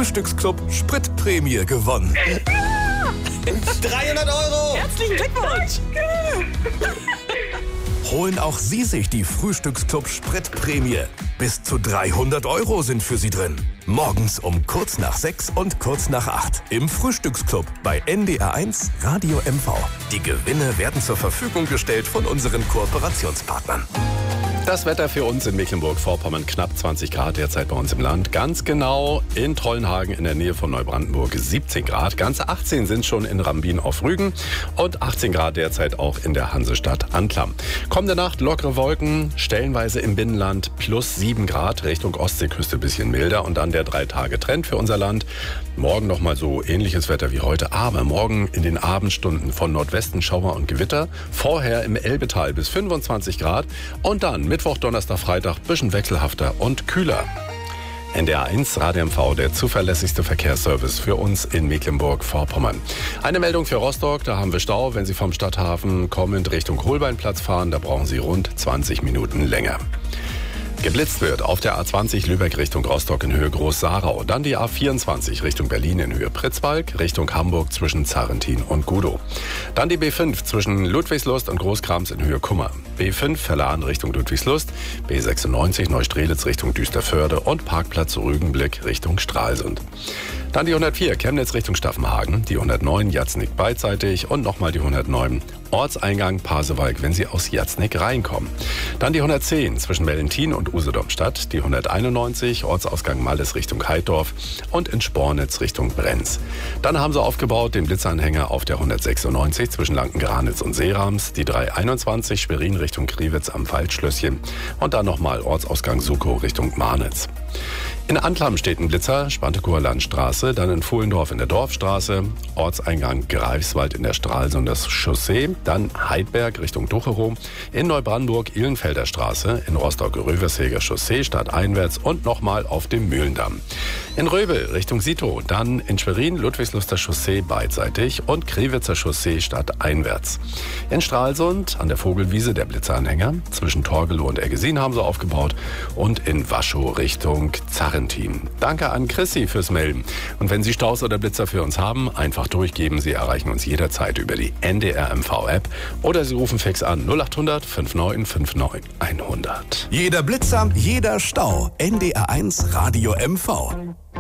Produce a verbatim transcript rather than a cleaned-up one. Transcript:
Frühstücksclub Spritprämie gewonnen. dreihundert Euro! Herzlichen Glückwunsch! Holen auch Sie sich die Frühstücksclub Spritprämie. Bis zu dreihundert Euro sind für Sie drin. Morgens um kurz nach sechs und kurz nach acht im Frühstücksclub bei N D R eins Radio M V. Die Gewinne werden zur Verfügung gestellt von unseren Kooperationspartnern. Das Wetter für uns in Mecklenburg-Vorpommern, knapp zwanzig Grad derzeit bei uns im Land. Ganz genau in Trollenhagen in der Nähe von Neubrandenburg siebzehn Grad. Ganze achtzehn sind schon in Rambin auf Rügen und achtzehn Grad derzeit auch in der Hansestadt Anklam. Kommende Nacht lockere Wolken, stellenweise im Binnenland plus sieben Grad, Richtung Ostseeküste ein bisschen milder und dann der drei Tage Trend für unser Land. Morgen nochmal so ähnliches Wetter wie heute, aber morgen in den Abendstunden von Nordwesten Schauer und Gewitter. Vorher im Elbetal bis fünfundzwanzig Grad und dann Mittwoch, Donnerstag, Freitag bisschen wechselhafter und kühler. N D R eins Radio M V, der zuverlässigste Verkehrsservice für uns in Mecklenburg-Vorpommern. Eine Meldung für Rostock, da haben wir Stau. Wenn Sie vom Stadthafen kommend Richtung Holbeinplatz fahren, da brauchen Sie rund zwanzig Minuten länger. Geblitzt wird auf der A zwanzig Lübeck Richtung Rostock in Höhe Groß-Sarau. Dann die A vierundzwanzig Richtung Berlin in Höhe Pritzwalk, Richtung Hamburg zwischen Zarrentin und Gudow. Dann die B fünf zwischen Ludwigslust und Großkrams in Höhe Kummer. B fünf Verladen Richtung Ludwigslust, B sechsundneunzig Neustrelitz Richtung Düsterförde und Parkplatz Rügenblick Richtung Stralsund. Dann die hundertvier Chemnitz Richtung Staffenhagen, die hundertneun Jatznick beidseitig und nochmal die hundertneun Ortseingang Pasewalk, wenn Sie aus Jatznick reinkommen. Dann die hundertzehn zwischen Valentin und Usedomstadt, die hunderteinundneunzig Ortsausgang Malles Richtung Heidorf und in Spornitz Richtung Brenz. Dann haben sie aufgebaut den Blitzanhänger auf der hundertsechsundneunzig zwischen Lanken-Granitz und Seerams, die dreihunderteinundzwanzig Schwerin Richtung Kriwitz am Waldschlösschen und dann nochmal Ortsausgang Sukow Richtung Marnitz. In Anklam steht ein Blitzer, Spantekower Landstraße, dann in Fuhlendorf in der Dorfstraße, Ortseingang Greifswald in der Stralsunder Chaussee, dann Heidberg Richtung Ducherow, in Neubrandenburg Ihlenfelder Straße, in Rostock-Röversheger Chaussee stadteinwärts und nochmal auf dem Mühlendamm. In Röbel Richtung Sito, dann in Schwerin Ludwigsluster Chaussee beidseitig und Kriwitzer Chaussee stadteinwärts. In Stralsund an der Vogelwiese der Blitzeranhänger, zwischen Torgelow und Eggesin haben sie aufgebaut und in Waschow Richtung Zarrentin. Danke an Chrissy fürs Melden. Und wenn Sie Staus oder Blitzer für uns haben, einfach durchgeben. Sie erreichen uns jederzeit über die N D R M V-App oder Sie rufen fix an null acht hundert neunundfünfzig neunundfünfzig hundert. Jeder Blitzer, jeder Stau. N D R eins Radio M V.